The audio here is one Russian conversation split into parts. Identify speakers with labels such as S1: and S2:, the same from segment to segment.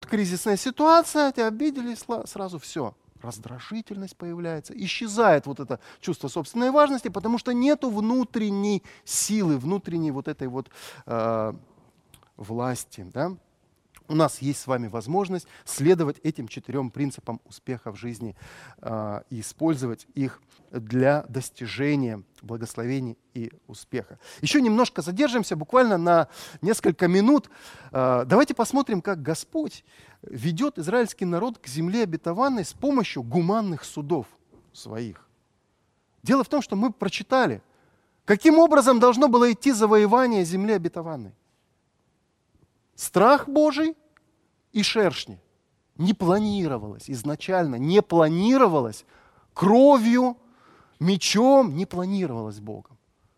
S1: кризисная ситуация, тебя обидели, сразу все. Раздражительность появляется, исчезает вот это чувство собственной важности, потому что нету внутренней силы, внутренней вот этой вот власти. Да? У нас есть с вами возможность следовать этим 4 принципам успеха в жизни и использовать их для достижения благословений и успеха. Еще немножко задержимся, буквально на несколько минут. Давайте посмотрим, как Господь ведет израильский народ к земле обетованной с помощью гуманных судов своих. Дело в том, что мы прочитали, каким образом должно было идти завоевание земли обетованной. Страх Божий и шершни. Не планировалось изначально, не планировалось кровью, мечом, не планировалось Богом.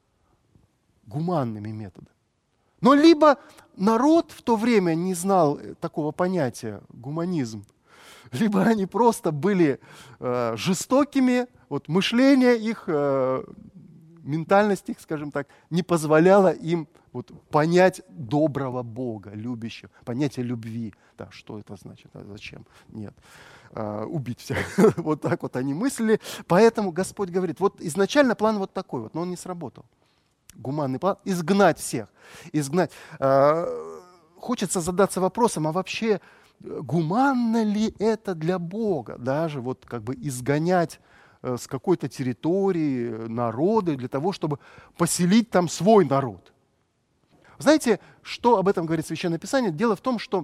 S1: Гуманными методами. Но либо народ в то время не знал такого понятия гуманизм, либо они просто были жестокими, вот мышление их, ментальность их, скажем так, не позволяла им вот понять доброго Бога, любящего, понятие любви. Да, что это значит, а зачем? Нет. Убить всех. Вот так вот они мыслили. Поэтому Господь говорит, вот изначально план вот такой вот, но он не сработал. Гуманный план – изгнать всех. Изгнать. Хочется задаться вопросом, а вообще гуманно ли это для Бога? Даже вот как бы изгонять с какой-то территории народы для того, чтобы поселить там свой народ. Знаете, что об этом говорит Священное Писание? Дело в том, что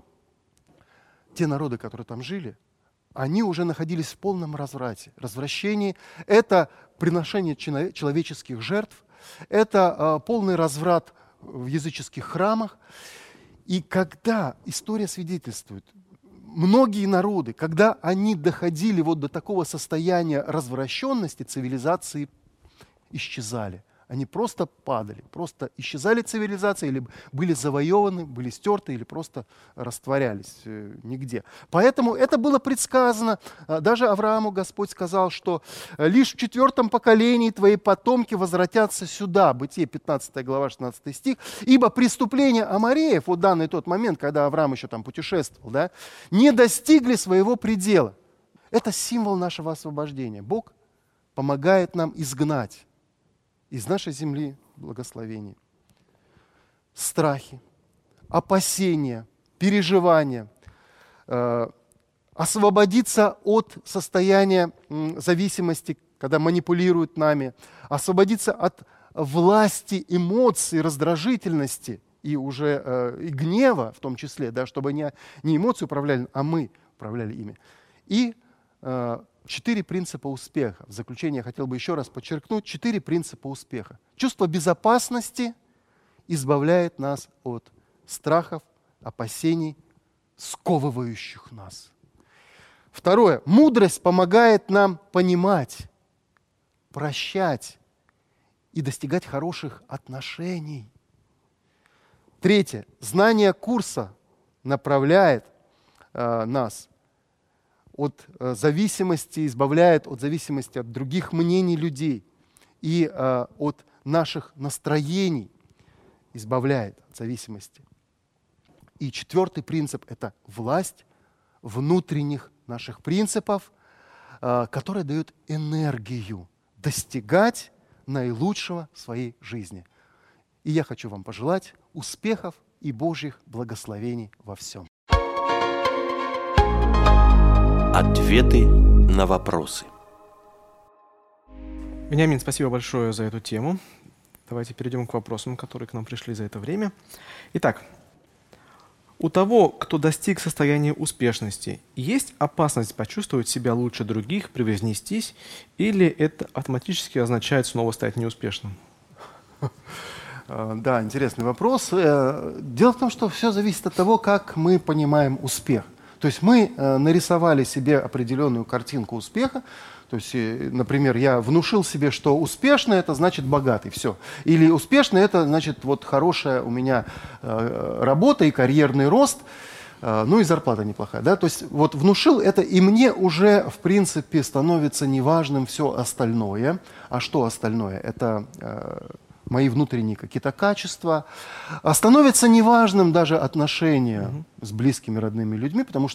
S1: те народы, которые там жили, они уже находились в полном разврате, развращении. Это приношение человеческих жертв, это полный разврат в языческих храмах. И когда история свидетельствует, многие народы, когда они доходили вот до такого состояния развращенности, цивилизации исчезали. Они просто падали, просто исчезали цивилизации, или были завоеваны, были стерты, или просто растворялись нигде. Поэтому это было предсказано. Даже Аврааму Господь сказал, что лишь в 4 поколении твои потомки возвратятся сюда. Бытие 15 глава, 16 стих. Ибо преступления амореев, вот данный тот момент, когда Авраам еще там путешествовал, да, не достигли своего предела. Это символ нашего освобождения. Бог помогает нам изгнать из нашей земли благословений. Страхи, опасения, переживания, освободиться от состояния зависимости, когда манипулируют нами, освободиться от власти эмоций, раздражительности и уже и гнева в том числе, да, чтобы не эмоции управляли, а мы управляли ими. И 4 принципа успеха. В заключение я хотел бы еще раз подчеркнуть 4 принципа успеха. Чувство безопасности избавляет нас от страхов, опасений, сковывающих нас. Второе. Мудрость помогает нам понимать, прощать и достигать хороших отношений. Третье. Знание курса направляет нас от зависимости, избавляет от зависимости от других мнений людей и от наших настроений, избавляет от зависимости. И 4 принцип – это власть внутренних наших принципов, которая дает энергию достигать наилучшего в своей жизни. И я хочу вам пожелать успехов и Божьих благословений во всем.
S2: Ответы на вопросы.
S3: Вениамин, спасибо большое за эту тему. Давайте перейдем к вопросам, которые к нам пришли за это время. Итак, у того, кто достиг состояния успешности, есть опасность почувствовать себя лучше других, превознестись, или это автоматически означает снова стать неуспешным?
S1: Да, интересный вопрос. Дело в том, что все зависит от того, как мы понимаем успех. То есть мы нарисовали себе определенную картинку успеха. То есть, например, я внушил себе, что успешный – это значит богатый, все. Или успешный – это значит вот хорошая у меня работа и карьерный рост, ну и зарплата неплохая. Да? То есть вот внушил это, и мне уже, в принципе, становится неважным все остальное. А что остальное? Это мои внутренние какие-то качества. А становится неважным даже отношения с близкими, родными людьми, потому что